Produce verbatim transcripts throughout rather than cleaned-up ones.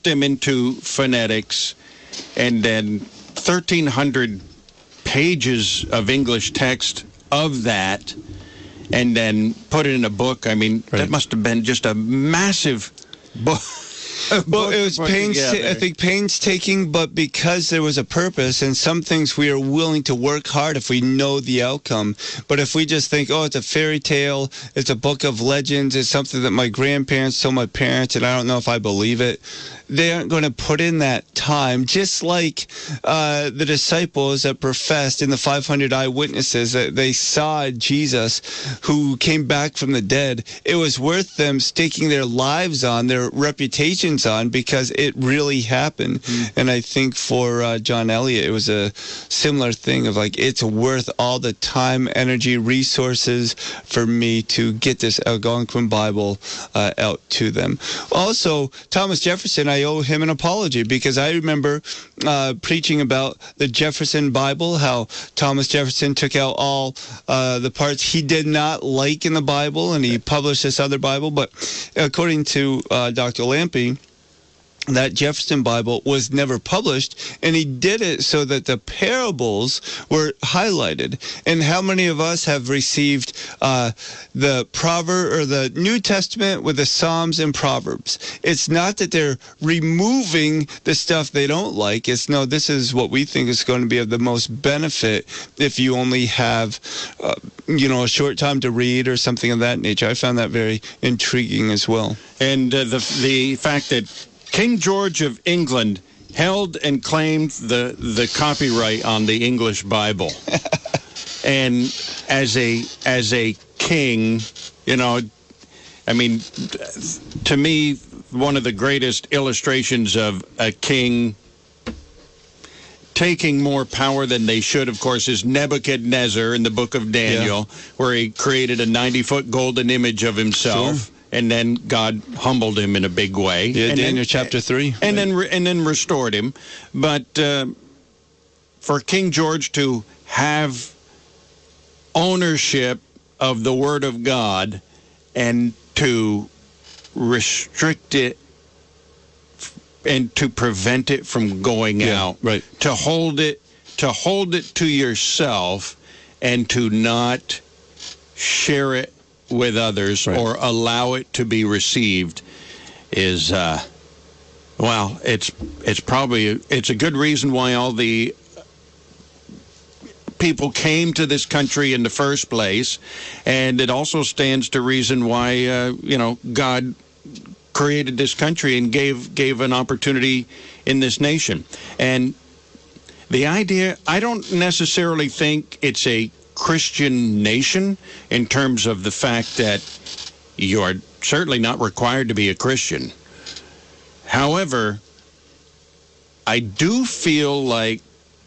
them into phonetics, and then thirteen hundred pages of English text of that, and then put it in a book. I mean, right. that must have been just a massive book. Well, it was pains. I think painstaking, but because there was a purpose, and some things we are willing to work hard if we know the outcome. But if we just think, oh, it's a fairy tale, it's a book of legends, it's something that my grandparents told my parents, and I don't know if I believe it, they aren't going to put in that time. Just like uh, the disciples that professed in the five hundred eyewitnesses that they saw Jesus who came back from the dead. It was worth them staking their lives on, their reputations on, because it really happened. Mm. And I think for uh, John Eliot, it was a similar thing of like, it's worth all the time, energy, resources for me to get this Algonquin Bible uh, out to them. Also, Thomas Jefferson, I I owe him an apology, because I remember uh, preaching about the Jefferson Bible, how Thomas Jefferson took out all uh, the parts he did not like in the Bible, and he published this other Bible. But according to uh, Doctor Lampe, that Jefferson Bible was never published, and he did it so that the parables were highlighted. And how many of us have received uh, the Proverb or the New Testament with the Psalms and Proverbs? It's not that they're removing the stuff they don't like. It's no, this is what we think is going to be of the most benefit if you only have, uh, you know, a short time to read or something of that nature. I found that very intriguing as well. And uh, the the fact that King George of England held and claimed the, the copyright on the English Bible. And as a as a king, you know, I mean, to me, one of the greatest illustrations of a king taking more power than they should, of course, is Nebuchadnezzar in the book of Daniel, yeah. where he created a ninety-foot golden image of himself. Sure. And then God humbled him in a big way. Yeah, and Daniel then, chapter three. And then and then restored him. But uh, for King George to have ownership of the Word of God and to restrict it and to prevent it from going yeah, out, right. to hold it, to hold it to yourself and to not share it with others, right. or allow it to be received, is uh, well, it's it's probably it's a good reason why all the people came to this country in the first place, and it also stands to reason why uh, you know God created this country and gave gave an opportunity in this nation. And the idea, I don't necessarily think it's a Christian nation in terms of the fact that you are certainly not required to be a Christian. However, I do feel like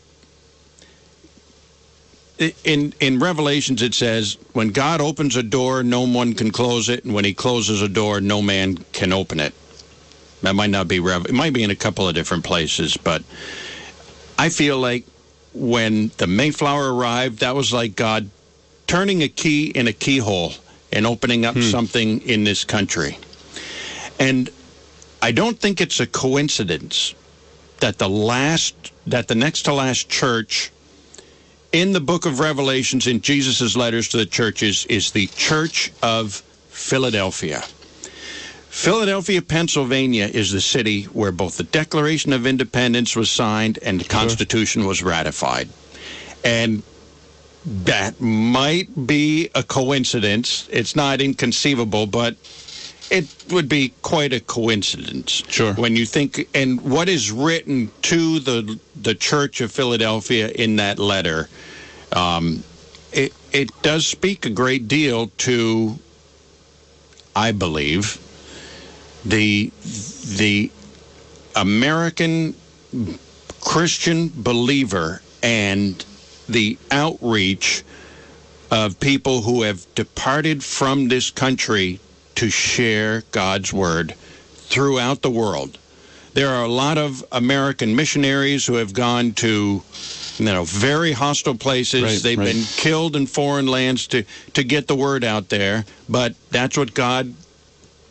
in in Revelations it says, when God opens a door, no one can close it, and when he closes a door, no man can open it. That might not be Rev- it might be in a couple of different places, but I feel like when the Mayflower arrived, that was like God turning a key in a keyhole and opening up hmm. something in this country. And I don't think it's a coincidence that the last, that the next to last church in the book of Revelations, in Jesus' letters to the churches, is the Church of Philadelphia. Philadelphia, Pennsylvania is the city where both the Declaration of Independence was signed and the Constitution was ratified. And that might be a coincidence. It's not inconceivable, but it would be quite a coincidence. Sure. When you think, and what is written to the the Church of Philadelphia in that letter, um, it, it does speak a great deal to, I believe, the the American Christian believer and the outreach of people who have departed from this country to share God's word throughout the world. There are a lot of American missionaries who have gone to, you know, very hostile places. Right, They've right. been killed in foreign lands to, to get the word out there, but that's what God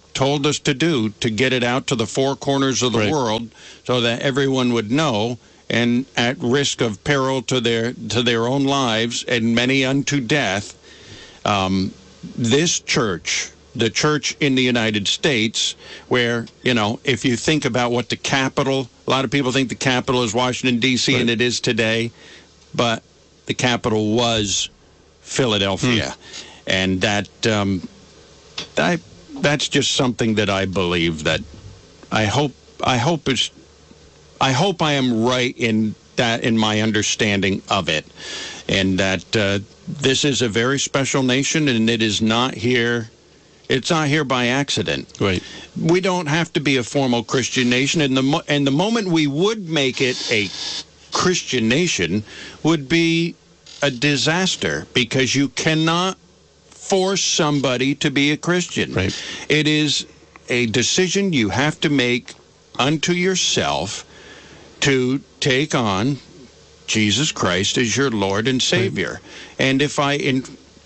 told us to do to get it out to the four corners of the right. world so that everyone would know, and at risk of peril to their to their own lives and many unto death, um, this church, the church in the United States, where, you know, if you think about what the capital, a lot of people think the capital is Washington, D C, right. and it is today, but the capital was Philadelphia. Hmm. And that, um, I, that's just something that I believe that I hope, I hope is, I hope I am right in that, in my understanding of it. And that uh, this is a very special nation, and it is not here. It's not here by accident. Right. We don't have to be a formal Christian nation, and the mo- and the moment we would make it a Christian nation would be a disaster, because you cannot force somebody to be a Christian. Right. It is a decision you have to make unto yourself to take on Jesus Christ as your Lord and Savior. Right. And if I... In,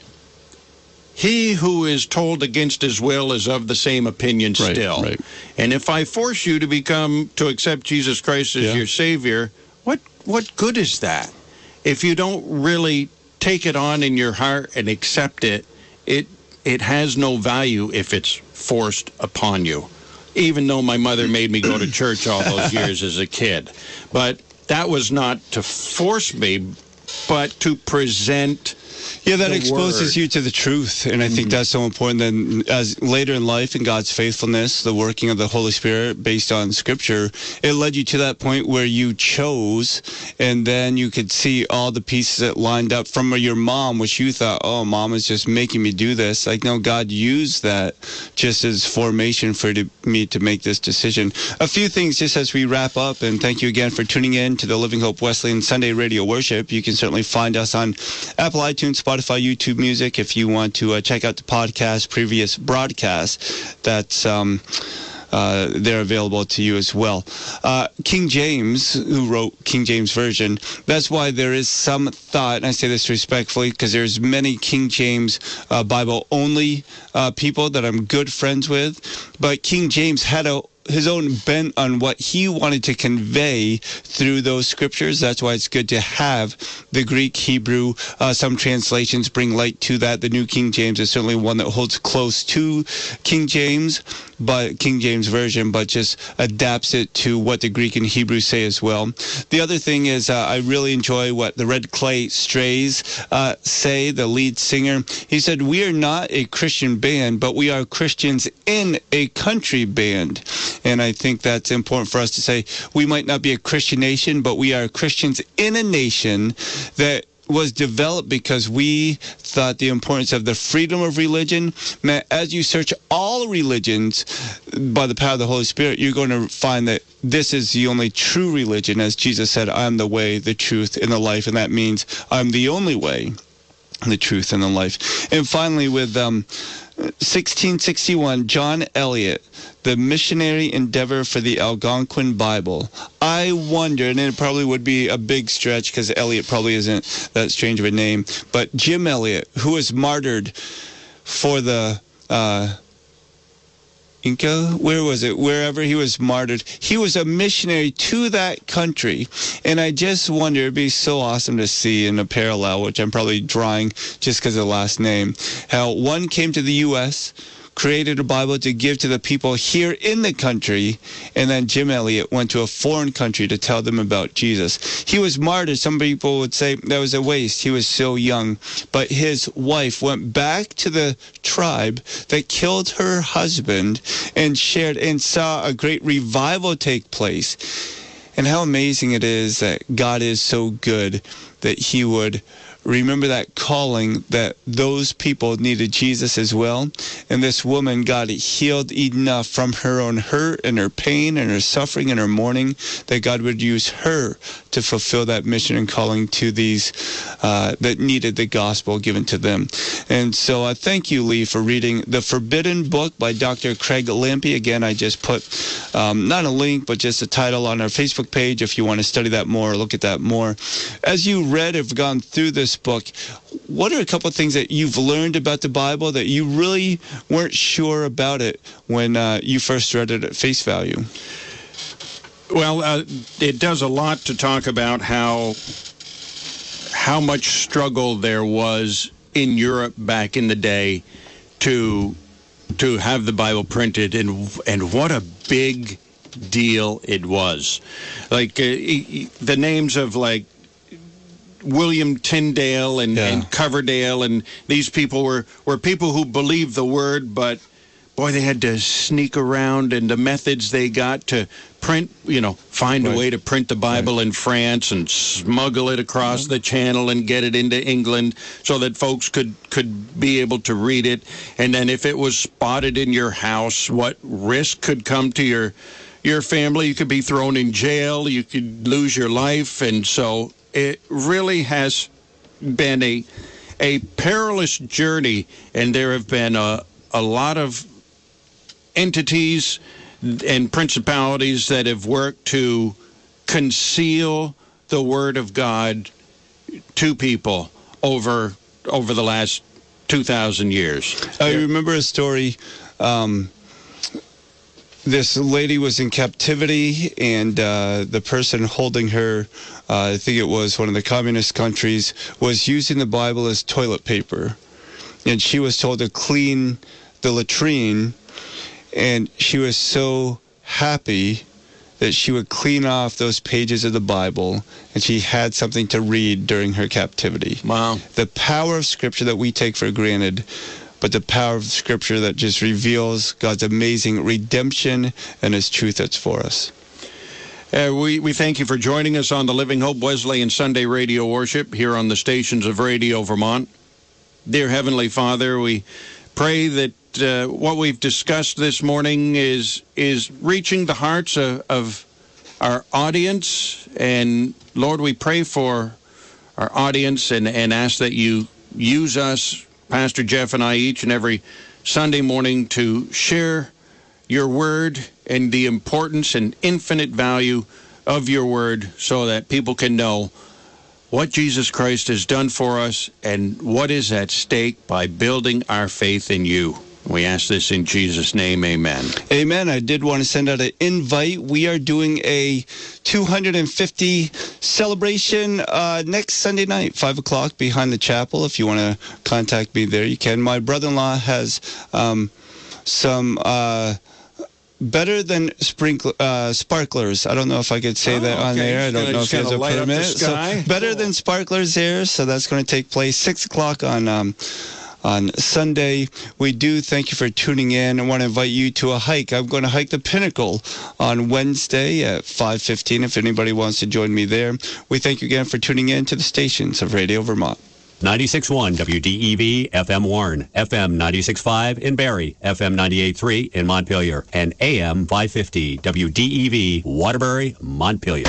he who is told against his will is of the same opinion right, still. Right. And if I force you to become, to accept Jesus Christ as yeah. your Savior, what what good is that? If you don't really take it on in your heart and accept it, it it has no value if it's forced upon you. Even though my mother made me go to church all those years as a kid. But that was not to force me, but to present... Yeah, that exposes word. you to the truth, and I think mm-hmm. that's so important. Then, as later in life, in God's faithfulness, the working of the Holy Spirit based on Scripture, it led you to that point where you chose, and then you could see all the pieces that lined up from your mom, which you thought, oh, Mom is just making me do this. Like, no, God used that just as formation for to, me to make this decision. A few things just as we wrap up, and thank you again for tuning in to the Living Hope Wesleyan Sunday Radio Worship. You can certainly find us on Apple, iTunes, Spotify, YouTube Music. If you want to uh, check out the podcast, previous broadcasts, that's um, uh, they're available to you as well. Uh, King James, who wrote King James Version, that's why there is some thought, and I say this respectfully, because there's many King James uh, Bible-only uh, people that I'm good friends with, but King James had a his own bent on what he wanted to convey through those scriptures. That's why it's good to have the Greek, Hebrew. Uh, some translations bring light to that. The New King James is certainly one that holds close to King James, but King James Version, but just adapts it to what the Greek and Hebrew say as well. The other thing is uh, I really enjoy what the Red Clay Strays uh, say, the lead singer. He said, we are not a Christian band, but we are Christians in a country band. And I think that's important for us to say, we might not be a Christian nation, but we are Christians in a nation that was developed because we thought the importance of the freedom of religion meant as you search all religions by the power of the Holy Spirit, you're going to find that this is the only true religion. As Jesus said, I am the way, the truth, and the life. And that means I'm the only way, the truth, and the life. And finally, with um, sixteen sixty-one, John Eliot, the missionary endeavor for the Algonquin Bible. I wonder, and it probably would be a big stretch because Eliot probably isn't that strange of a name, but Jim Eliot, who was martyred for the uh, Inca, where was it? Wherever he was martyred, he was a missionary to that country. And I just wonder, it'd be so awesome to see in a parallel, which I'm probably drawing just because of the last name, how one came to the U S, created a Bible to give to the people here in the country, and then Jim Eliot went to a foreign country to tell them about Jesus. He was martyred. Some people would say that was a waste. He was so young. But his wife went back to the tribe that killed her husband and shared and saw a great revival take place. And how amazing it is that God is so good that he would remember that calling, that those people needed Jesus as well. And this woman got healed enough from her own hurt and her pain and her suffering and her mourning that God would use her to fulfill that mission and calling to these uh, that needed the gospel given to them. And so I thank you, Lee, for reading The Forbidden Book by Doctor Craig Lampy. Again, I just put um, not a link, but just a title on our Facebook page if you want to study that more, look at that more. As you read, have gone through this book, what are a couple of things that you've learned about the Bible that you really weren't sure about it when uh, you first read it at face value? Well, uh, it does a lot to talk about how how much struggle there was in Europe back in the day to to have the Bible printed, and and what a big deal it was. Like uh, the names of like William Tyndale and, yeah. and Coverdale, and these people were, were people who believed the word, but boy, they had to sneak around, and the methods they got to print, you know, find right. a way to print the Bible right. in France and smuggle it across mm-hmm. the channel and get it into England so that folks could, could be able to read it. And then if it was spotted in your house, what risk could come to your your family? You could be thrown in jail, you could lose your life, and so it really has been a a perilous journey, and there have been a, a lot of entities and principalities that have worked to conceal the Word of God to people over over the last two thousand years. I remember a story. Um, This lady was in captivity, and uh, the person holding her, uh, I think it was one of the communist countries, was using the Bible as toilet paper. And she was told to clean the latrine, and she was so happy that she would clean off those pages of the Bible, and she had something to read during her captivity. Wow. The power of Scripture that we take for granted, but the power of Scripture that just reveals God's amazing redemption and His truth that's for us. Uh, we, we thank you for joining us on the Living Hope Wesleyan Sunday Radio Worship here on the stations of Radio Vermont. Dear Heavenly Father, we pray that uh, what we've discussed this morning is is reaching the hearts of, of our audience. And Lord, we pray for our audience and, and ask that you use us, Pastor Jeff and I, each and every Sunday morning to share your word and the importance and infinite value of your word so that people can know what Jesus Christ has done for us and what is at stake by building our faith in you. We ask this in Jesus' name, amen. Amen. I did want to send out an invite. We are doing a two hundred fifty celebration uh, next Sunday night, five o'clock, behind the chapel. If you want to contact me there, you can. My brother-in-law has um, some uh, better than sprinkler, uh, sparklers. I don't know if I could say oh, that on okay. there. I don't know if he has a permit. So better cool. than sparklers there. So that's going to take place six o'clock on Um, On Sunday. We do thank you for tuning in. I want to invite you to a hike. I'm going to hike the Pinnacle on Wednesday at five fifteen if anybody wants to join me there. We thank you again for tuning in to the stations of Radio Vermont. ninety-six point one W D E V F M Warren, F M ninety-six point five in Barrie, F M ninety-eight point three in Montpelier, and A M five fifty W D E V Waterbury, Montpelier.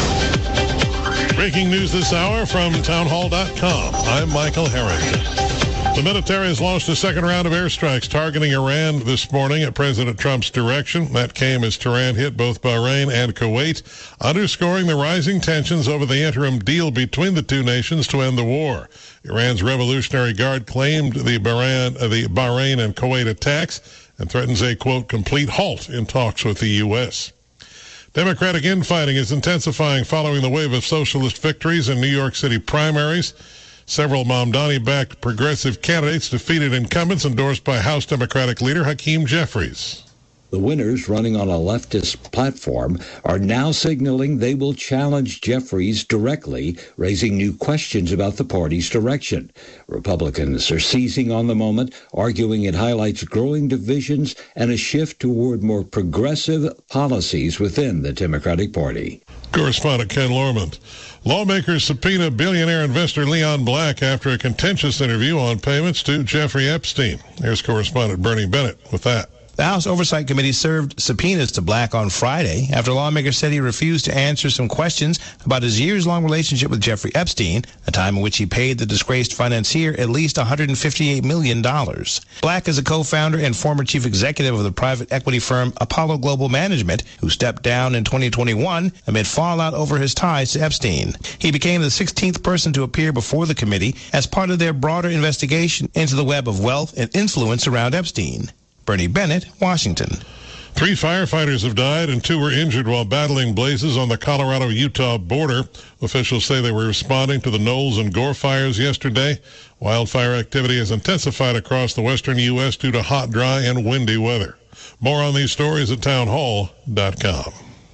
Breaking news this hour from townhall dot com. I'm Michael Harrington. The military has launched a second round of airstrikes targeting Iran this morning at President Trump's direction. That came as Tehran hit both Bahrain and Kuwait, underscoring the rising tensions over the interim deal between the two nations to end the war. Iran's Revolutionary Guard claimed the Bahrain, the Bahrain and Kuwait attacks and threatens a, quote, complete halt in talks with the U S. Democratic infighting is intensifying following the wave of socialist victories in New York City primaries. Several Mamdani-backed progressive candidates defeated incumbents endorsed by House Democratic leader Hakeem Jeffries. The winners, running on a leftist platform, are now signaling they will challenge Jeffries directly, raising new questions about the party's direction. Republicans are seizing on the moment, arguing it highlights growing divisions and a shift toward more progressive policies within the Democratic Party. Correspondent Ken Lormond. Lawmakers subpoena billionaire investor Leon Black after a contentious interview on payments to Jeffrey Epstein. Here's correspondent Bernie Bennett with that. The House Oversight Committee served subpoenas to Black on Friday after lawmakers said he refused to answer some questions about his years-long relationship with Jeffrey Epstein, a time in which he paid the disgraced financier at least one hundred fifty-eight million dollars. Black is a co-founder and former chief executive of the private equity firm Apollo Global Management, who stepped down in twenty twenty-one amid fallout over his ties to Epstein. He became the sixteenth person to appear before the committee as part of their broader investigation into the web of wealth and influence around Epstein. Bernie Bennett, Washington. Three firefighters have died and two were injured while battling blazes on the Colorado-Utah border. Officials say they were responding to the Knowles and Gore fires yesterday. Wildfire activity has intensified across the western U S due to hot, dry, and windy weather. More on these stories at town hall dot com.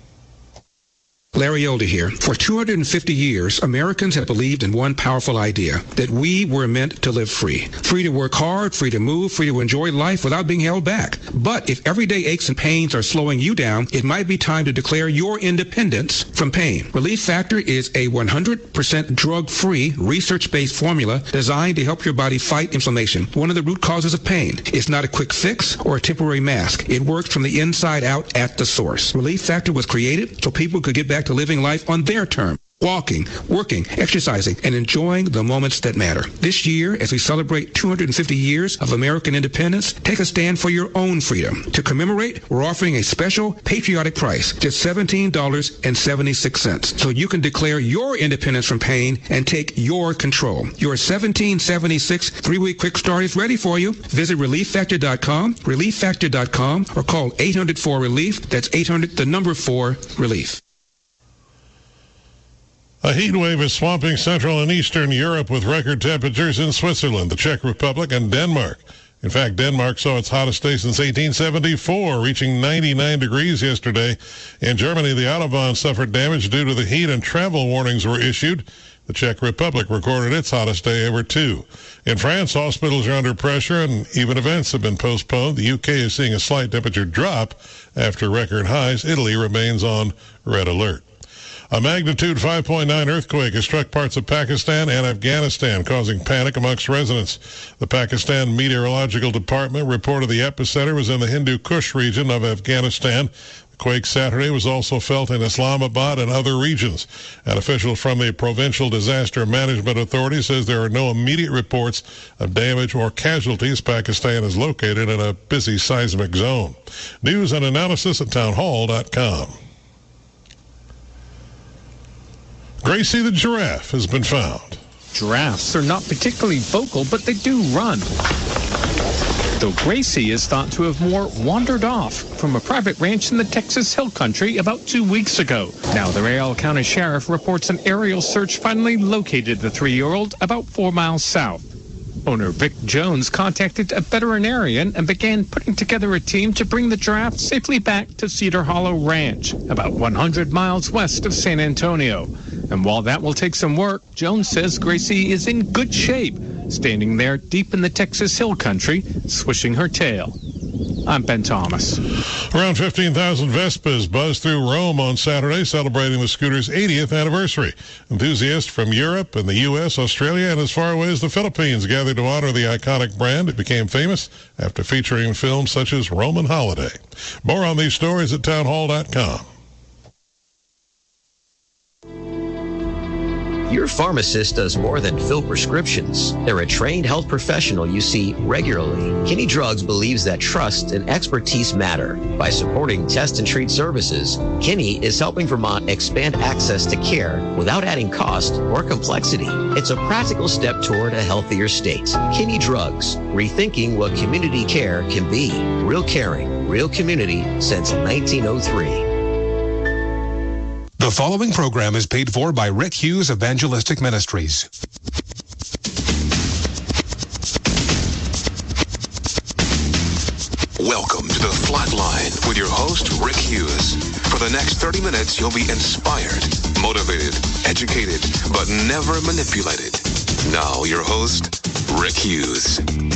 Larry Elder here. For two hundred fifty years, Americans have believed in one powerful idea, that we were meant to live free. Free to work hard, free to move, free to enjoy life without being held back. But if everyday aches and pains are slowing you down, it might be time to declare your independence from pain. Relief Factor is a one hundred percent drug-free, research-based formula designed to help your body fight inflammation, one of the root causes of pain. It's not a quick fix or a temporary mask. It works from the inside out at the source. Relief Factor was created so people could get back to living life on their terms. Walking, working, exercising, and enjoying the moments that matter. This year, as we celebrate two hundred fifty years of American independence, take a stand for your own freedom. To commemorate, we're offering a special patriotic price, just seventeen dollars and seventy-six cents, so you can declare your independence from pain and take your control. Your seventeen seventy-six three-week quick start is ready for you. Visit relief factor dot com, relief factor dot com, or call eight hundred four relief. That's eight hundred, the number four, relief. A heat wave is swamping Central and Eastern Europe with record temperatures in Switzerland, the Czech Republic, and Denmark. In fact, Denmark saw its hottest day since eighteen seventy-four, reaching ninety-nine degrees yesterday. In Germany, the Autobahn suffered damage due to the heat and travel warnings were issued. The Czech Republic recorded its hottest day ever, too. In France, hospitals are under pressure and even events have been postponed. The U K is seeing a slight temperature drop after record highs. Italy remains on red alert. A magnitude five point nine earthquake has struck parts of Pakistan and Afghanistan, causing panic amongst residents. The Pakistan Meteorological Department reported the epicenter was in the Hindu Kush region of Afghanistan. The quake Saturday was also felt in Islamabad and other regions. An official from the Provincial Disaster Management Authority says there are no immediate reports of damage or casualties. Pakistan is located in a busy seismic zone. News and analysis at town hall dot com. Gracie the giraffe has been found. Giraffes are not particularly vocal, but they do run. Though Gracie is thought to have more wandered off from a private ranch in the Texas Hill Country about two weeks ago. Now the Real County Sheriff reports an aerial search finally located the three-year-old about four miles south. Owner Vic Jones contacted a veterinarian and began putting together a team to bring the giraffe safely back to Cedar Hollow Ranch, about one hundred miles west of San Antonio. And while that will take some work, Jones says Gracie is in good shape, standing there deep in the Texas Hill Country, swishing her tail. I'm Ben Thomas. Around fifteen thousand Vespas buzzed through Rome on Saturday, celebrating the scooter's eightieth anniversary. Enthusiasts from Europe and the U S, Australia, and as far away as the Philippines gathered to honor the iconic brand. It became famous after featuring films such as Roman Holiday. More on these stories at town hall dot com. Your pharmacist does more than fill prescriptions. They're a trained health professional you see regularly. Kinney Drugs believes that trust and expertise matter. By supporting test and treat services, Kinney is helping Vermont expand access to care without adding cost or complexity. It's a practical step toward a healthier state. Kinney Drugs, rethinking what community care can be. Real caring, real community since nineteen oh three. The following program is paid for by Rick Hughes Evangelistic Ministries. Welcome to The Flatline with your host, Rick Hughes. For the next thirty minutes, you'll be inspired, motivated, educated, but never manipulated. Now, your host, Rick Hughes.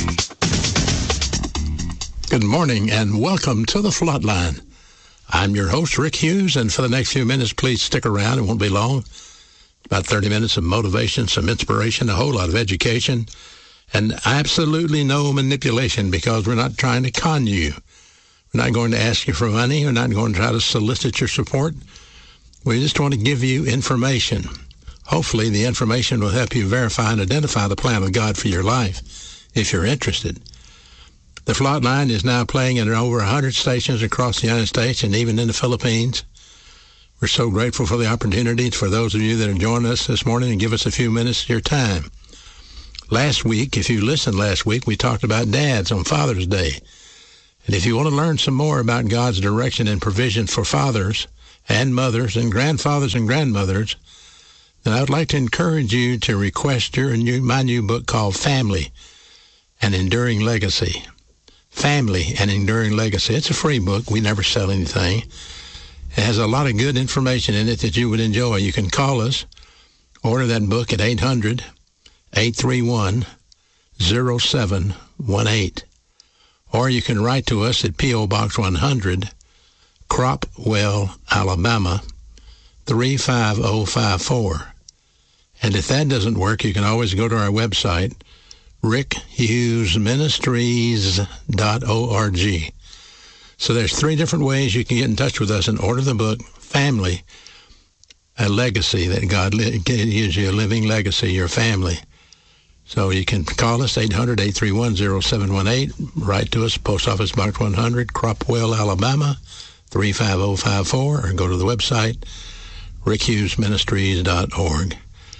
Good morning and welcome to The Flatline. I'm your host, Rick Hughes, and for the next few minutes, please stick around. It won't be long. About thirty minutes of motivation, some inspiration, a whole lot of education, and absolutely no manipulation because we're not trying to con you. We're not going to ask you for money. We're not going to try to solicit your support. We just want to give you information. Hopefully, the information will help you verify and identify the plan of God for your life, if you're interested. The Flatline is now playing in over one hundred stations across the United States and even in the Philippines. We're so grateful for the opportunity for those of you that are joining us this morning and give us a few minutes of your time. Last week, if you listened last week, we talked about dads on Father's Day. And if you want to learn some more about God's direction and provision for fathers and mothers and grandfathers and grandmothers, then I would like to encourage you to request your new, my new book called Family, An Enduring Legacy. Family, An Enduring Legacy. It's a free book. We never sell anything. It has a lot of good information in it that you would enjoy. You can call us, order that book at eight hundred, eight three one, zero seven one eight. Or you can write to us at P O. Box one hundred, Cropwell, Alabama, three five zero five four. And if that doesn't work, you can always go to our website, rick hughes ministries dot org. So there's three different ways you can get in touch with us and order the book, Family, a Legacy, that God gives you a living legacy, your family. So you can call us, eight hundred, eight three one, zero seven one eight, write to us, Post Office Box one hundred, Cropwell, Alabama, three five zero five four, or go to the website, rick hughes ministries dot org.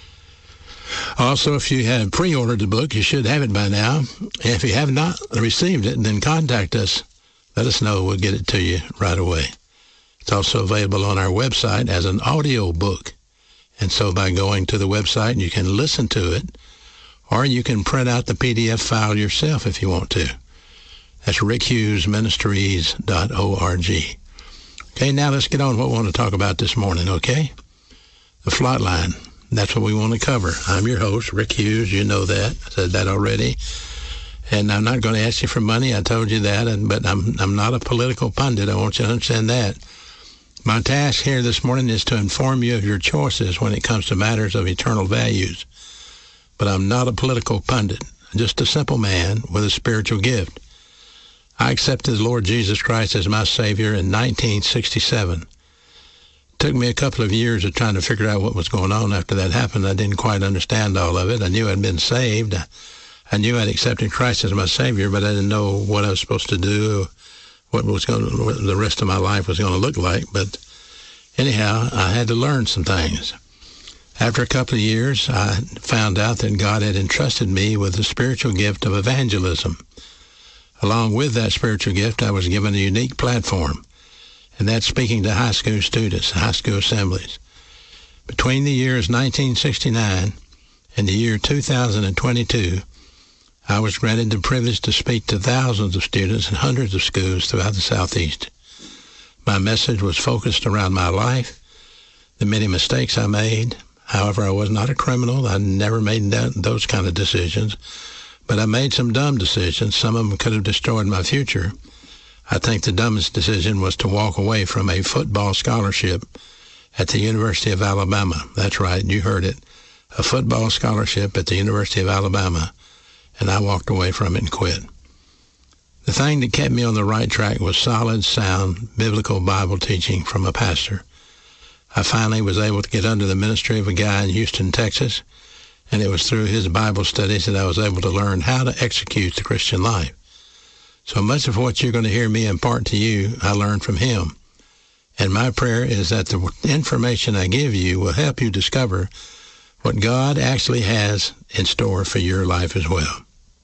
Also, if you have pre-ordered the book, you should have it by now. If you have not received it, then contact us. Let us know. We'll get it to you right away. It's also available on our website as an audio book. And so by going to the website, you can listen to it, or you can print out the P D F file yourself if you want to. That's rick hughes ministries dot org. Okay, now let's get on what we want to talk about this morning, okay? The Flatline. That's what we want to cover. I'm your host, Rick Hughes. You know that. I said that already. And I'm not going to ask you for money. I told you that. And, but I'm, I'm not a political pundit. I want you to understand that. My task here this morning is to inform you of your choices when it comes to matters of eternal values. But I'm not a political pundit. I'm just a simple man with a spiritual gift. I accepted the Lord Jesus Christ as my Savior in nineteen sixty-seven. It took me a couple of years of trying to figure out what was going on after that happened. I didn't quite understand all of it. I knew I'd been saved. I knew I'd accepted Christ as my Savior, but I didn't know what I was supposed to do, what was going to, what the rest of my life was going to look like. But anyhow, I had to learn some things. After a couple of years, I found out that God had entrusted me with the spiritual gift of evangelism. Along with that spiritual gift, I was given a unique platform, and that's speaking to high school students, high school assemblies. Between the years nineteen sixty-nine and the year two thousand twenty-two, I was granted the privilege to speak to thousands of students in hundreds of schools throughout the Southeast. My message was focused around my life, the many mistakes I made. However, I was not a criminal. I never made that, those kind of decisions. But I made some dumb decisions. Some of them could have destroyed my future. I think the dumbest decision was to walk away from a football scholarship at the University of Alabama. That's right, you heard it. A football scholarship at the University of Alabama. And I walked away from it and quit. The thing that kept me on the right track was solid, sound, biblical Bible teaching from a pastor. I finally was able to get under the ministry of a guy in Houston, Texas, and it was through his Bible studies that I was able to learn how to execute the Christian life. So much of what you're going to hear me impart to you, I learned from him. And my prayer is that the information I give you will help you discover what God actually has in store for your life as well.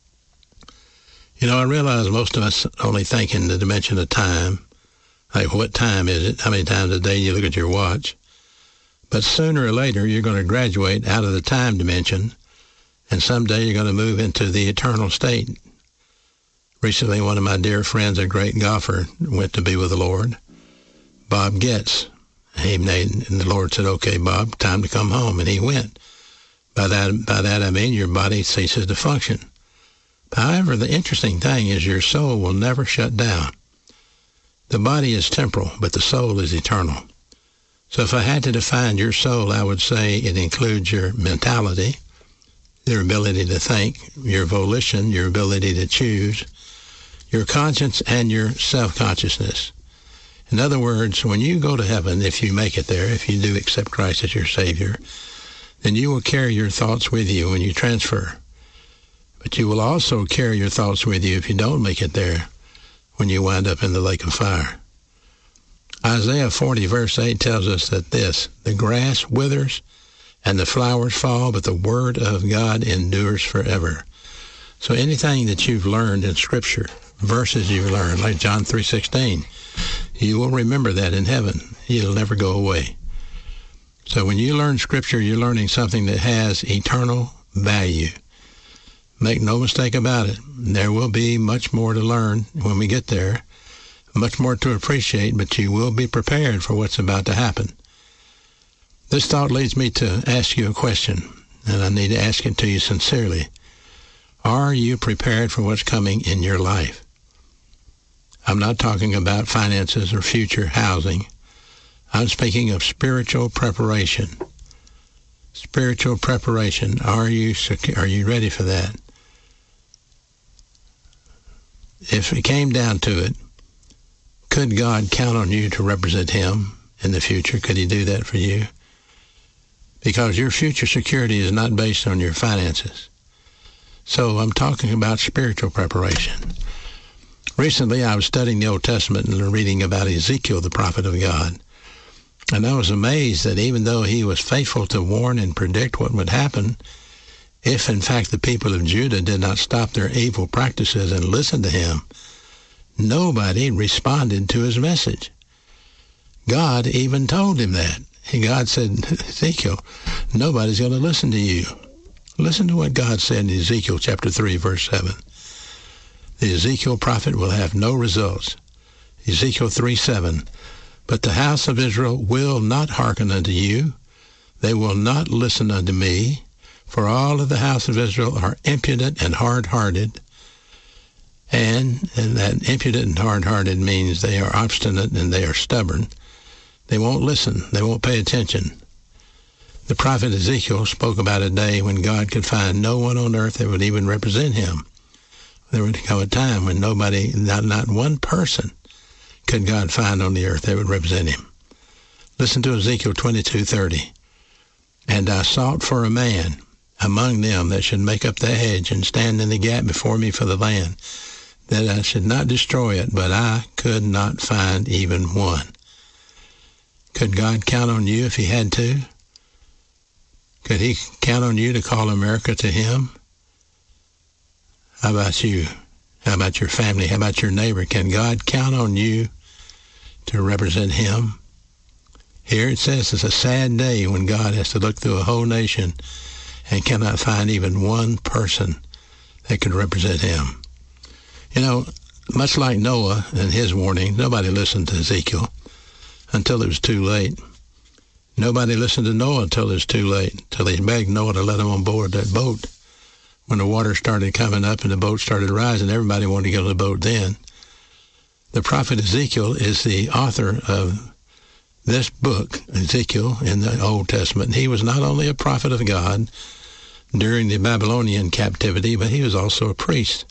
You know, I realize most of us only think in the dimension of time. Like, what time is it? How many times a day you look at your watch? But sooner or later, you're going to graduate out of the time dimension, and someday you're going to move into the eternal state. Recently, one of my dear friends, a great golfer, went to be with the Lord, Bob Getz. He made, and the Lord said, "Okay, Bob, time to come home," and he went. By that, by that I mean your body ceases to function. However, the interesting thing is your soul will never shut down. The body is temporal, but the soul is eternal. So if I had to define your soul, I would say it includes your mentality, your ability to think, your volition, your ability to choose, your conscience and your self-consciousness. In other words, when you go to heaven, if you make it there, if you do accept Christ as your Savior, then you will carry your thoughts with you when you transfer. But you will also carry your thoughts with you if you don't make it there, when you wind up in the lake of fire. Isaiah forty, verse eight tells us that this, the grass withers and the flowers fall, but the word of God endures forever. So anything that you've learned in Scripture, verses you've learned, like John three sixteen, you will remember that in heaven. It'll never go away. So when you learn Scripture, you're learning something that has eternal value. Make no mistake about it. There will be much more to learn when we get there, much more to appreciate, but you will be prepared for what's about to happen. This thought leads me to ask you a question, and I need to ask it to you sincerely. Are you prepared for what's coming in your life? I'm not talking about finances or future housing. I'm speaking of spiritual preparation. Spiritual preparation. Are you are you ready for that? If it came down to it, could God count on you to represent Him in the future? Could He do that for you? Because your future security is not based on your finances. So I'm talking about spiritual preparation. Recently, I was studying the Old Testament and reading about Ezekiel, the prophet of God. And I was amazed that even though he was faithful to warn and predict what would happen, if in fact the people of Judah did not stop their evil practices and listen to him, nobody responded to his message. God even told him that. God said, Ezekiel, nobody's going to listen to you. Listen to what God said in Ezekiel chapter three, verse seven. The Ezekiel prophet will have no results. Ezekiel three seven. But the house of Israel will not hearken unto you. They will not listen unto me. For all of the house of Israel are impudent and hard-hearted. And, and that impudent and hard-hearted means they are obstinate and they are stubborn. They won't listen. They won't pay attention. The prophet Ezekiel spoke about a day when God could find no one on earth that would even represent him. There would come a time when nobody, not, not one person, could God find on the earth that would represent him. Listen to Ezekiel twenty-two thirty. And I sought for a man among them that should make up the hedge and stand in the gap before me for the land, that I should not destroy it, but I could not find even one. Could God count on you if he had to? Could he count on you to call America to him? How about you? How about your family? How about your neighbor? Can God count on you to represent him? Here it says it's a sad day when God has to look through a whole nation and cannot find even one person that could represent him. You know, much like Noah and his warning, nobody listened to Ezekiel until it was too late. Nobody listened to Noah until it was too late, until they begged Noah to let them on board that boat. When the water started coming up and the boat started rising, everybody wanted to get on the boat then. The prophet Ezekiel is the author of this book, Ezekiel, in the Old Testament. He was not only a prophet of God during the Babylonian captivity, but he was also a priest.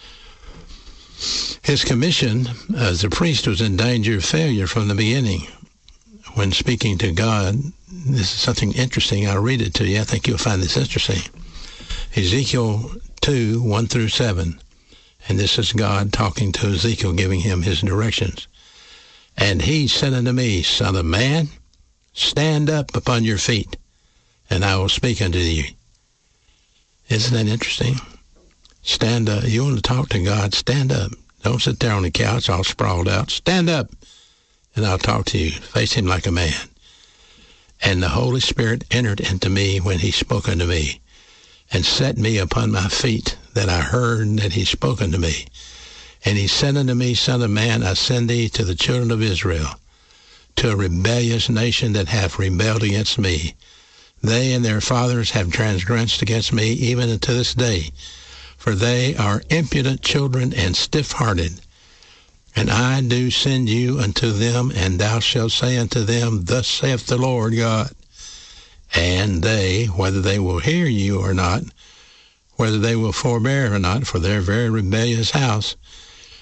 His commission as a priest was in danger of failure from the beginning. When speaking to God, this is something interesting. I'll read it to you. I think you'll find this interesting. Ezekiel two, one through seven. And this is God talking to Ezekiel, giving him his directions. And he said unto me, Son of man, stand up upon your feet, and I will speak unto thee. Isn't that interesting? Stand up. You want to talk to God? Stand up. Don't sit there on the couch all sprawled out. Stand up, and I'll talk to you. Face him like a man. And the Holy Spirit entered into me when he spoke unto me, and set me upon my feet, that I heard that he spoke unto me. And he said unto me, Son of man, I send thee to the children of Israel, to a rebellious nation that hath rebelled against me. They and their fathers have transgressed against me, even unto this day. For they are impudent children and stiff-hearted. And I do send you unto them, and thou shalt say unto them, Thus saith the Lord God. And they, whether they will hear you or not, whether they will forbear or not, for their very rebellious house,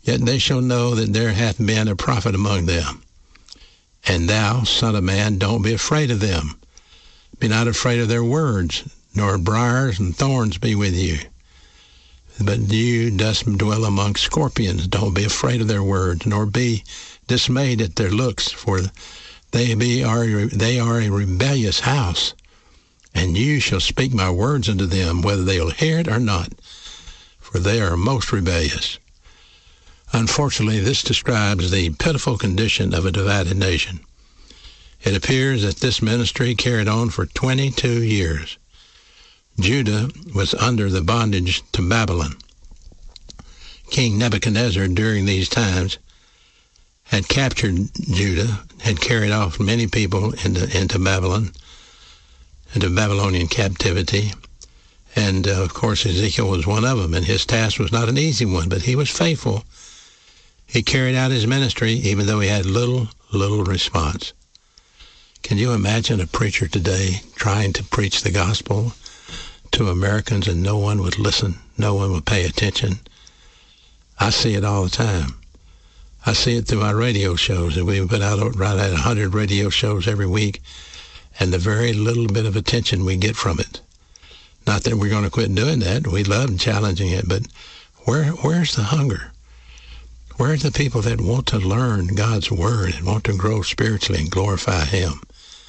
Yet they shall know that there hath been a prophet among them. And thou, son of man, don't be afraid of them. Be not afraid of their words, nor briars and thorns be with you. But you dost dwell among scorpions. Don't be afraid of their words, nor be dismayed at their looks, for they be are they are a rebellious house. And you shall speak my words unto them, whether they'll hear it or not, for they are most rebellious. Unfortunately, this describes the pitiful condition of a divided nation. It appears that this ministry carried on for twenty-two years. Judah was under the bondage to Babylon. King Nebuchadnezzar, during these times, had captured Judah, had carried off many people into, into Babylon, into Babylonian captivity. And, uh, of course, Ezekiel was one of them, and his task was not an easy one, but he was faithful. He carried out his ministry even though he had little, little response. Can you imagine a preacher today trying to preach the gospel to Americans and no one would listen, no one would pay attention? I see it all the time. I see it through our radio shows, and we put out right at one hundred radio shows every week, and the very little bit of attention we get from it. Not that we're going to quit doing that. We love challenging it, but where where's the hunger? Where are the people that want to learn God's Word and want to grow spiritually and glorify Him?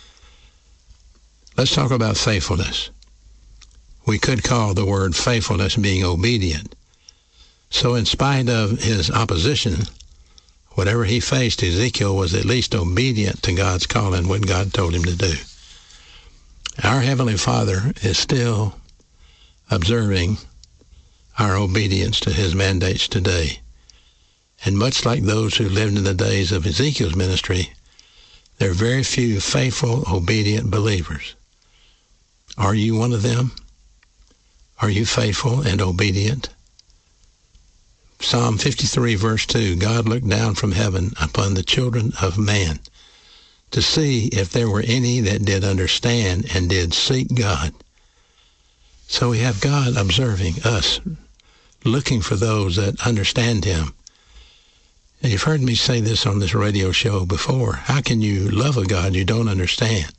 Let's talk about faithfulness. We could call the word faithfulness being obedient. So in spite of his opposition, whatever he faced, Ezekiel was at least obedient to God's calling, what God told him to do. Our Heavenly Father is still observing our obedience to His mandates today. And much like those who lived in the days of Ezekiel's ministry, there are very few faithful, obedient believers. Are you one of them? Are you faithful and obedient? Psalm fifty-three, verse two, God looked down from heaven upon the children of man to see if there were any that did understand and did seek God. So we have God observing us, looking for those that understand Him. And you've heard me say this on this radio show before. How can you love a God you don't understand?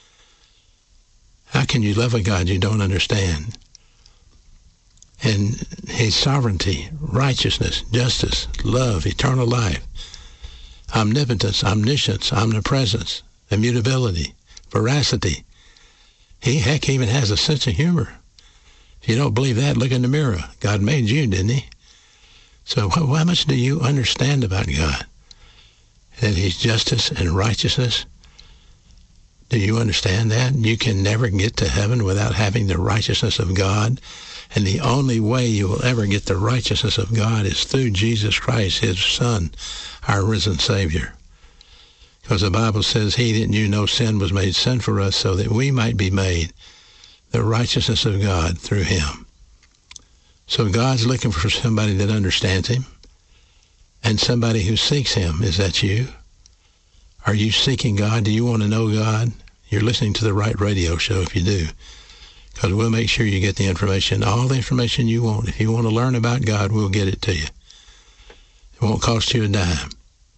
How can you love a God you don't understand? And His sovereignty, righteousness, justice, love, eternal life, omnipotence, omniscience, omnipresence, immutability, veracity. He, heck, even has a sense of humor. If you don't believe that, look in the mirror. God made you, didn't He? So how much do you understand about God? That His justice and righteousness? Do you understand that? You can never get to heaven without having the righteousness of God. And the only way you will ever get the righteousness of God is through Jesus Christ, His Son, our risen Savior. Because the Bible says, He that knew no sin was made sin for us so that we might be made the righteousness of God through Him. So God's looking for somebody that understands Him and somebody who seeks Him. Is that you? Are you seeking God? Do you want to know God? You're listening to the right radio show if you do, because we'll make sure you get the information, all the information you want. If you want to learn about God, we'll get it to you. It won't cost you a dime.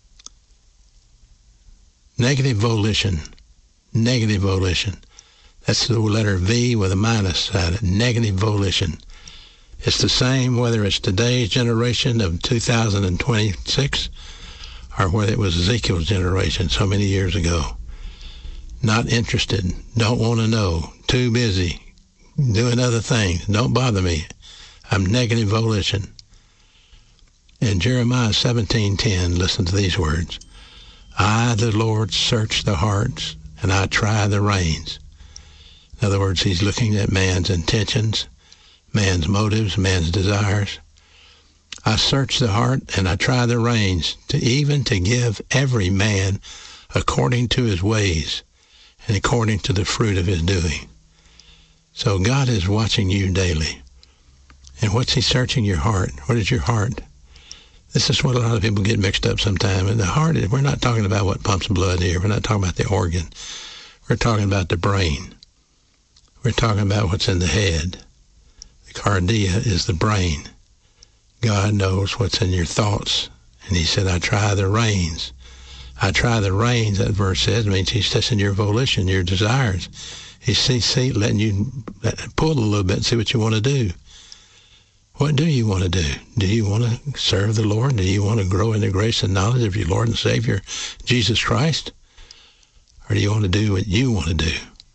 Negative volition. Negative volition. That's the letter V with a minus side. Negative volition. It's the same whether it's today's generation of two thousand twenty-six or whether it was Ezekiel's generation so many years ago. Not interested. Don't want to know. Too busy. Doing other things. Don't bother me. I'm negative volition. In Jeremiah seventeen ten, listen to these words. I, the Lord, search the hearts, and I try the reins. In other words, He's looking at man's intentions, man's motives, man's desires. I search the heart, and I try the reins, to even to give every man according to his ways and according to the fruit of his doing. So God is watching you daily. And what's He searching? Your heart. What is your heart? This is what a lot of people get mixed up sometimes. And the heart, is, we're not talking about what pumps blood here. We're not talking about the organ. We're talking about the brain. We're talking about what's in the head. The cardia is the brain. God knows what's in your thoughts. And he said, I try the reins. I try the reins, that verse says, means he's testing your volition, your desires. He's see, see, letting you pull a little bit and see what you want to do. What do you want to do? Do you want to serve the Lord? Do you want to grow in the grace and knowledge of your Lord and Savior, Jesus Christ? Or do you want to do what you want to do?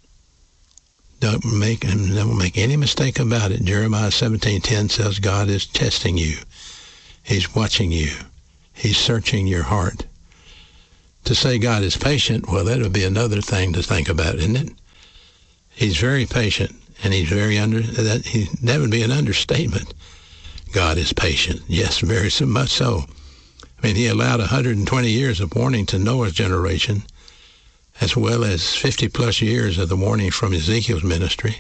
Don't make, don't make any mistake about it. Jeremiah seventeen ten says God is testing you. He's watching you. He's searching your heart. To say God is patient, well, that would be another thing to think about, isn't it? He's very patient, and he's very under, that, he, that would be an understatement. God is patient. Yes, very much so. I mean, he allowed one hundred twenty years of warning to Noah's generation, as well as fifty plus years of the warning from Ezekiel's ministry.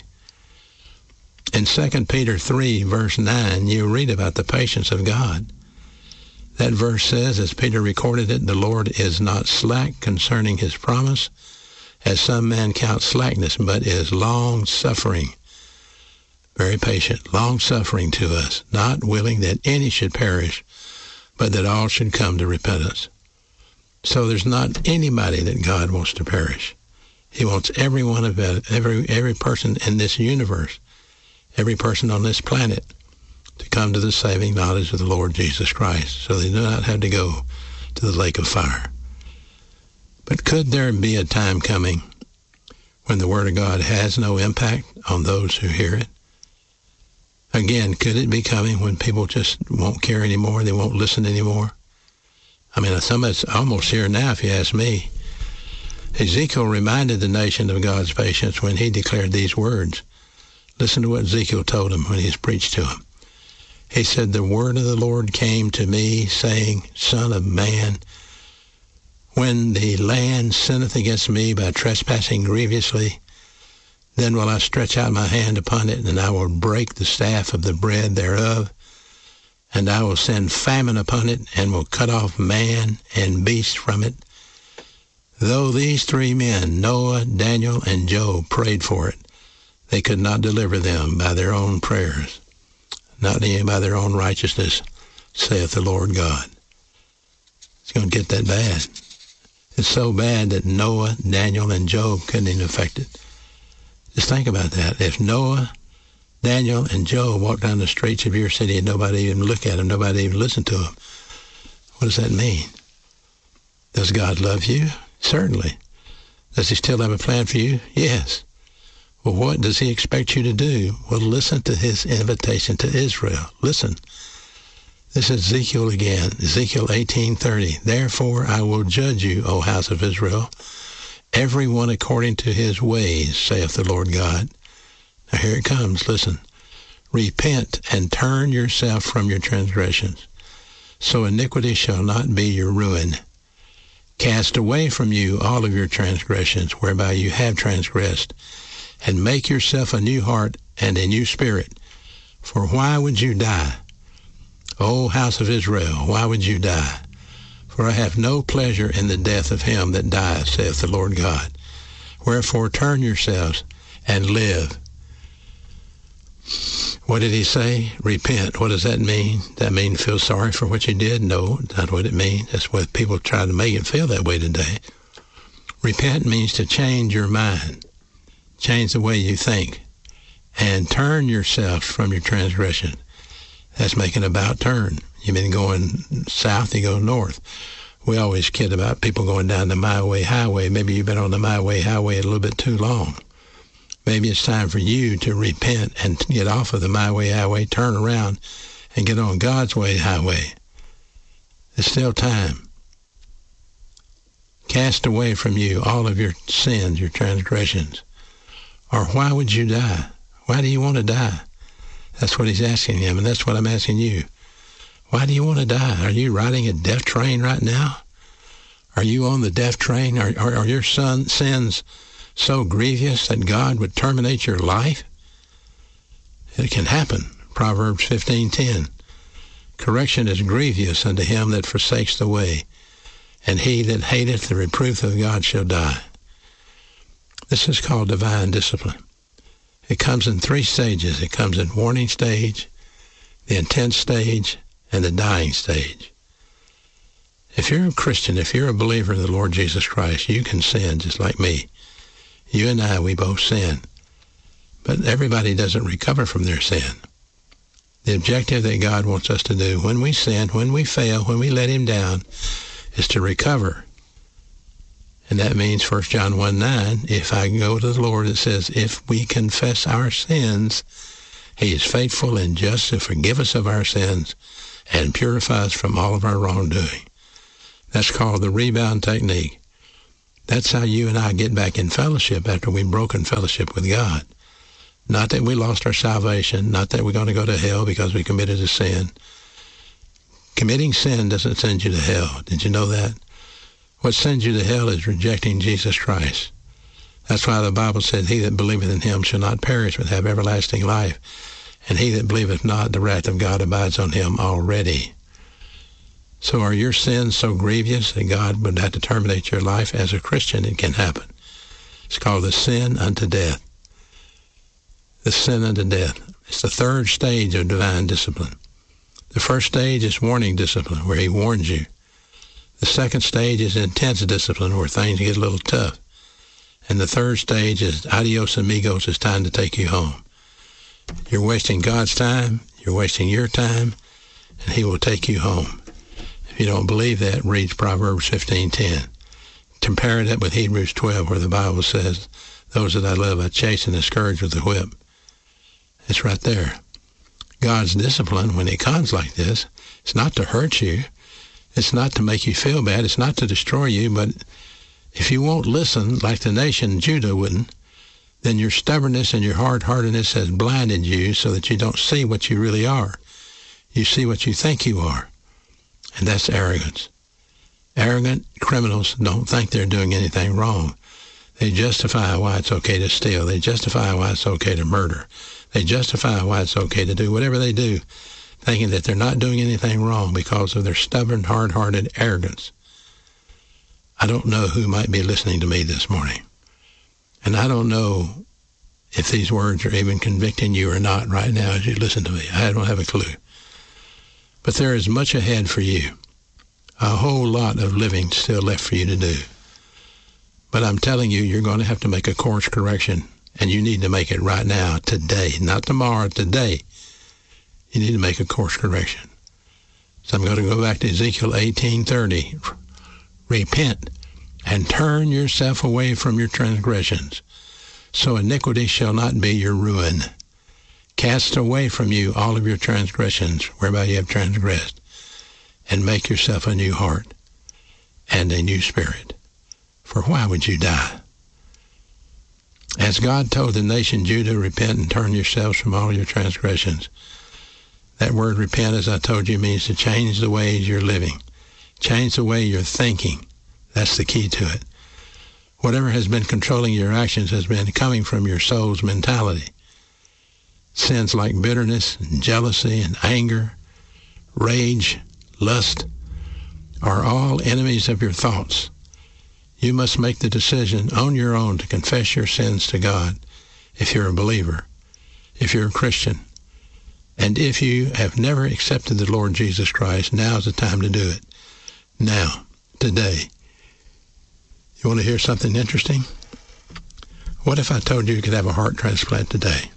In Second Peter three, verse nine, you read about the patience of God. That verse says, as Peter recorded it, the Lord is not slack concerning his promise, as some men count slackness, but is long-suffering, very patient, long-suffering to us, not willing that any should perish, but that all should come to repentance. So there's not anybody that God wants to perish. He wants every one of it, every every person in this universe, every person on this planet, to come to the saving knowledge of the Lord Jesus Christ, so they do not have to go to the lake of fire. But could there be a time coming when the Word of God has no impact on those who hear it? Again, could it be coming when people just won't care anymore, they won't listen anymore? I mean, some of it's almost here now, if you ask me. Ezekiel reminded the nation of God's patience when he declared these words. Listen to what Ezekiel told him when he was preached to him. He said, the word of the Lord came to me, saying, Son of man, when the land sinneth against me by trespassing grievously, then will I stretch out my hand upon it, and I will break the staff of the bread thereof, and I will send famine upon it, and will cut off man and beast from it. Though these three men, Noah, Daniel, and Job, prayed for it, they could not deliver them by their own prayers, not even by their own righteousness, saith the Lord God. It's going to get that bad. It's so bad that Noah, Daniel, and Job couldn't even affect it. Just think about that. If Noah, Daniel, and Job walked down the streets of your city and nobody even looked at them, nobody even listened to them, what does that mean? Does God love you? Certainly. Does he still have a plan for you? Yes. Well, what does he expect you to do? Well, listen to his invitation to Israel. Listen. This is Ezekiel again, Ezekiel eighteen thirty. Therefore I will judge you, O house of Israel, every one according to his ways, saith the Lord God. Now here it comes, listen. Repent and turn yourself from your transgressions, so iniquity shall not be your ruin. Cast away from you all of your transgressions, whereby you have transgressed, and make yourself a new heart and a new spirit. For why would you die? O house of Israel, why would you die? For I have no pleasure in the death of him that dieth, saith the Lord God. Wherefore turn yourselves and live. What did he say? Repent. What does that mean? Does that mean feel sorry for what you did? No, not what it means. That's what people try to make it feel that way today. Repent means to change your mind, change the way you think, and turn yourself from your transgression. That's making an about turn. You've been going south, you go north. We always kid about people going down the my way highway. Maybe you've been on the my way highway a little bit too long. Maybe it's time for you to repent and get off of the my way highway, turn around, and get on God's way highway. There's still time. Cast away from you all of your sins, your transgressions. Or why would you die? Why do you want to die? That's what he's asking him, and that's what I'm asking you. Why do you want to die? Are you riding a death train right now? Are you on the death train? Are, are, are your son, sins so grievous that God would terminate your life? It can happen. Proverbs fifteen ten. Correction is grievous unto him that forsakes the way, and he that hateth the reproof of God shall die. This is called divine discipline. It comes in three stages. It comes in warning stage, the intense stage, and the dying stage. If you're a Christian, if you're a believer in the Lord Jesus Christ, you can sin just like me. You and I, we both sin. But everybody doesn't recover from their sin. The objective that God wants us to do when we sin, when we fail, when we let him down, is to recover. And that means First John one nine, if I go to the Lord, it says, if we confess our sins, he is faithful and just to forgive us of our sins and purify us from all of our wrongdoing. That's called the rebound technique. That's how you and I get back in fellowship after we've broken fellowship with God. Not that we lost our salvation, not that we're going to go to hell because we committed a sin. Committing sin doesn't send you to hell. Did you know that? What sends you to hell is rejecting Jesus Christ. That's why the Bible said, he that believeth in him shall not perish but have everlasting life. And he that believeth not, the wrath of God abides on him already. So are your sins so grievous that God would have to terminate your life? As a Christian, it can happen. It's called the sin unto death. The sin unto death. It's the third stage of divine discipline. The first stage is warning discipline, where he warns you. The second stage is intense discipline, where things get a little tough. And the third stage is adios amigos, it's time to take you home. You're wasting God's time, you're wasting your time, and he will take you home. If you don't believe that, read Proverbs fifteen ten. Compare that with Hebrews twelve, where the Bible says, those that I love I chasten and scourge with the whip. It's right there. God's discipline, when it comes like this, it's not to hurt you. It's not to make you feel bad. It's not to destroy you. But if you won't listen like the nation Judah wouldn't, then your stubbornness and your hard-heartedness has blinded you so that you don't see what you really are. You see what you think you are. And that's arrogance. Arrogant criminals don't think they're doing anything wrong. They justify why it's okay to steal. They justify why it's okay to murder. They justify why it's okay to do whatever they do, thinking that they're not doing anything wrong because of their stubborn, hard-hearted arrogance. I don't know who might be listening to me this morning. And I don't know if these words are even convicting you or not right now as you listen to me. I don't have a clue. But there is much ahead for you. A whole lot of living still left for you to do. But I'm telling you, you're going to have to make a course correction. And you need to make it right now, today, not tomorrow, today. You need to make a course correction. So I'm going to go back to Ezekiel eighteen thirty. Repent and turn yourself away from your transgressions, so iniquity shall not be your ruin. Cast away from you all of your transgressions, whereby you have transgressed, and make yourself a new heart and a new spirit. For why would you die? As God told the nation Judah, repent and turn yourselves from all your transgressions. That word repent, as I told you, means to change the ways you're living. Change the way you're thinking. That's the key to it. Whatever has been controlling your actions has been coming from your soul's mentality. Sins like bitterness and jealousy and anger, rage, lust, are all enemies of your thoughts. You must make the decision on your own to confess your sins to God if you're a believer, if you're a Christian. And if you have never accepted the Lord Jesus Christ, now's the time to do it. Now, today. You want to hear something interesting? What if I told you you could have a heart transplant today?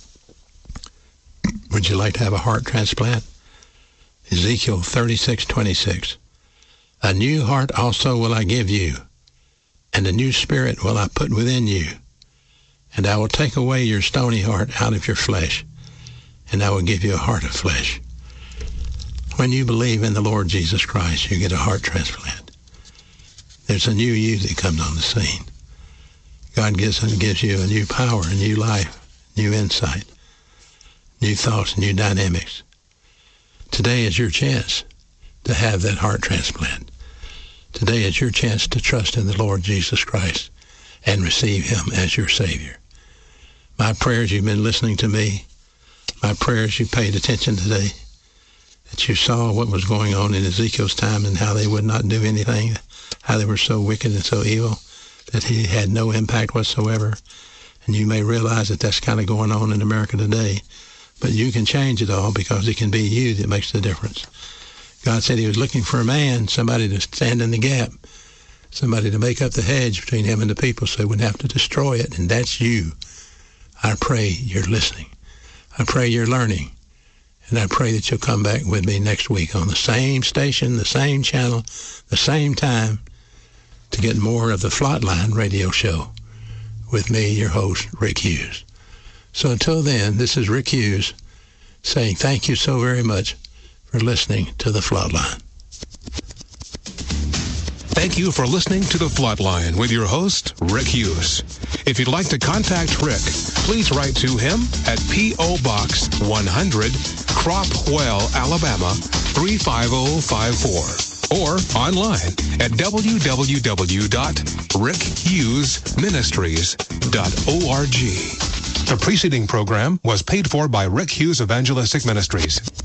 Would you like to have a heart transplant? Ezekiel thirty-six twenty-six. A new heart also will I give you, and a new spirit will I put within you. And I will take away your stony heart out of your flesh, and I will give you a heart of flesh. When you believe in the Lord Jesus Christ, you get a heart transplant. There's a new you that comes on the scene. God gives, gives you a new power, a new life, new insight, new thoughts, new dynamics. Today is your chance to have that heart transplant. Today is your chance to trust in the Lord Jesus Christ and receive him as your Savior. My prayers, you've been listening to me. My prayers, you paid attention today, that you saw what was going on in Ezekiel's time and how they would not do anything, how they were so wicked and so evil that he had no impact whatsoever. And you may realize that that's kind of going on in America today. But you can change it all because it can be you that makes the difference. God said he was looking for a man, somebody to stand in the gap, somebody to make up the hedge between him and the people so he wouldn't have to destroy it, and that's you. I pray you're listening. I pray you're learning. And I pray that you'll come back with me next week on the same station, the same channel, the same time to get more of the Flatline radio show with me, your host, Rick Hughes. So until then, this is Rick Hughes saying thank you so very much for listening to the Flatline. Thank you for listening to The Flatline with your host, Rick Hughes. If you'd like to contact Rick, please write to him at P O. Box one hundred, Cropwell, Alabama, three five zero five four, or online at w w w dot rick hughes ministries dot org. The preceding program was paid for by Rick Hughes Evangelistic Ministries.